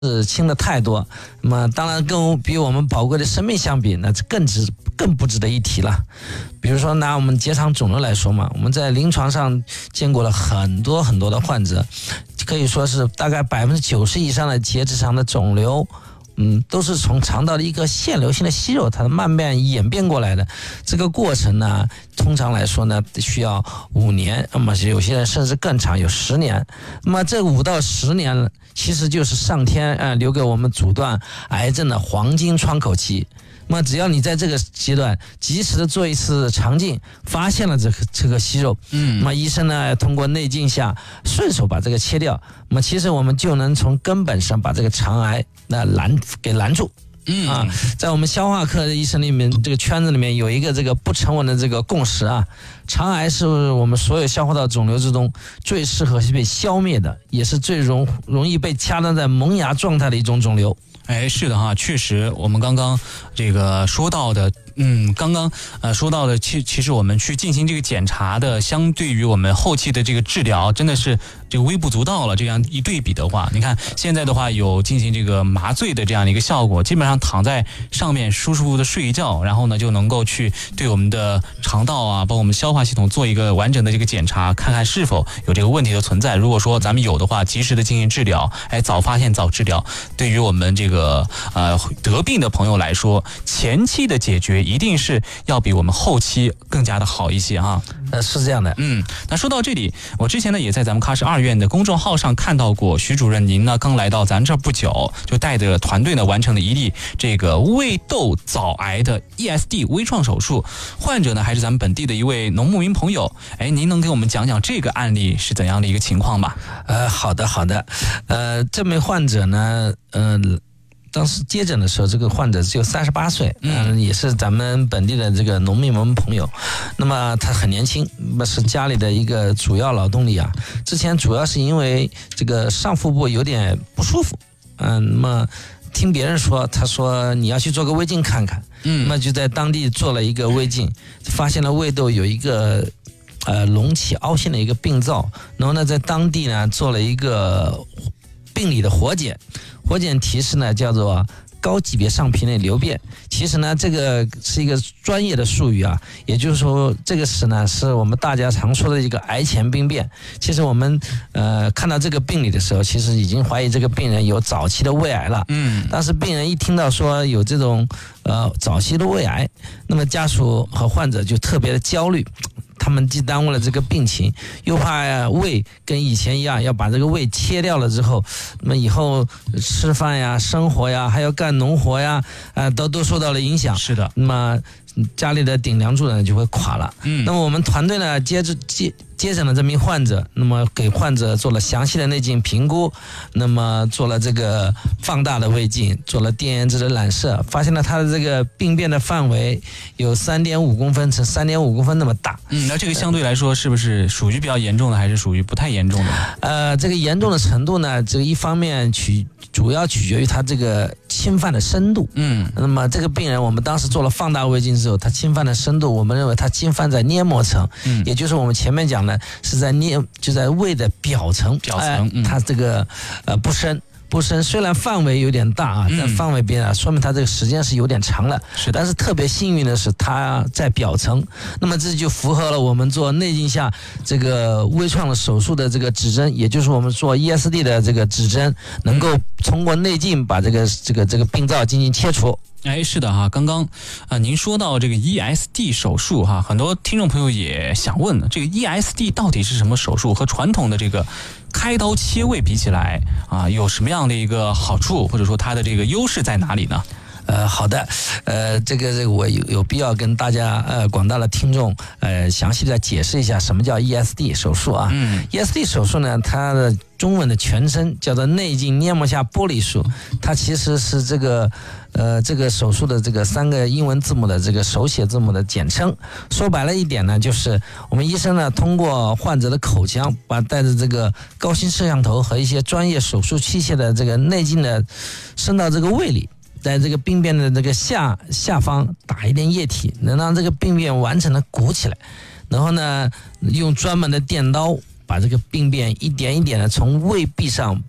是轻的太多，那么当然比我们宝贵的生命相比，那更不值得一提了。比如说拿我们结肠肿瘤来说嘛，我们在临床上见过了很多的患者，可以说是大概90%以上的结直肠的肿瘤，都是从肠道的一个腺瘤性的息肉，它慢慢演变过来的。这个过程呢，通常来说呢，需要5年，那么有些人甚至更长，有10年。那么这5到10年，其实就是上天留给我们阻断癌症的黄金窗口期。那么只要你在这个阶段及时的做一次肠镜，发现了这个息肉，那么医生呢通过内镜下顺手把这个切掉，那么其实我们就能从根本上把这个肠癌给拦住。在我们消化科的医生里面，这个圈子里面有一个这个不成文的这个共识啊，肠癌是我们所有消化道肿瘤之中最适合被消灭的，也是最容易被掐断在萌芽状态的一种肿瘤。 哎，是的哈，确实，我们刚刚这个说到的，说到的，其实我们去进行这个检查的，相对于我们后期的这个治疗，真的是这个微不足道了。这样一对比的话，你看现在的话有进行这个麻醉的这样的一个效果，基本上躺在上面舒舒服服的睡一觉，然后呢就能够去对我们的肠道啊，包括我们消化系统做一个完整的这个检查，看看是否有这个问题的存在。如果说咱们有的话，及时的进行治疗，早发现早治疗，对于我们这个得病的朋友来说，前期的解决一定是要比我们后期更加的好一些啊。 是这样的。 那说到这里，我之前呢也在咱们喀什2院的公众号上看到过，徐主任您呢刚来到咱这儿不久，就带着团队呢完成了一例这个胃窦早癌的 ESD 微创手术，患者呢还是咱们本地的一位农牧民朋友。您能给我们讲讲这个案例是怎样的一个情况吗？ 好的。这名患者呢，当时接诊的时候，这个患者只有38岁，也是咱们本地的这个农民朋友。那么他很年轻，是家里的一个主要劳动力啊。之前主要是因为这个上腹部有点不舒服，那么听别人说，他说你要去做个胃镜看看，那么就在当地做了一个胃镜，发现了胃窦有一个隆起凹陷的一个病灶，然后呢在当地呢做了一个病理的活检提示呢叫做高级别上皮内瘤变。其实呢这个是一个专业的术语啊，也就是说这个是我们大家常说的一个癌前病变。其实我们看到这个病理的时候，其实已经怀疑这个病人有早期的胃癌了。但是病人一听到说有这种早期的胃癌，那么家属和患者就特别的焦虑，他们既耽误了这个病情，又怕胃跟以前一样要把这个胃切掉了之后，那么以后吃饭呀、生活呀，还要干农活呀，都受到了影响。 是的， 那么家里的顶梁柱呢就会垮了。那么我们团队呢接诊了这名患者，那么给患者做了详细的内镜评估，那么做了这个放大的胃镜，做了电延质的染色，发现了他的这个病变的范围有3.5公分乘3.5公分那么大。 那这个相对来说是不是属于比较严重的，还是属于不太严重的？ 这个严重的程度呢，这个一方面主要取决于他这个侵犯的深度。那么这个病人我们当时做了放大胃镜之后，他侵犯的深度，我们认为他侵犯在黏膜层，也就是我们前面讲的是就在胃的表层，它这个不深，虽然范围有点大啊，但范围边说明它这个时间是有点长了。但是特别幸运的是它在表层，那么这就符合了我们做内镜下这个微创的手术的这个指针，也就是我们做 ESD 的这个指针，能够通过内镜把这个病灶进行切除。 是的哈，刚刚您说到这个 ESD 手术哈，很多听众朋友也想问，这个 ESD 到底是什么手术？和传统的这个开刀切胃比起来啊，有什么样的一个好处，或者说它的这个优势在哪里呢？ 好的，这个我有必要跟大家广大的听众详细的解释一下什么叫 ESD 手术啊。ESD 手术呢，它的中文的全称叫做内镜黏膜下剥离术，它其实是这个手术的这个3个英文字母的这个手写字母的简称。说白了一点呢，就是我们医生呢通过患者的口腔，把带着这个高清摄像头和一些专业手术器械的这个内镜呢伸到这个胃里，在这个病变的这个下方打一点液体，能让这个病变完整的鼓起来，然后呢用专门的电刀把这个病变一点一点的从胃壁上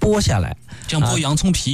剥下来， 像剥洋葱皮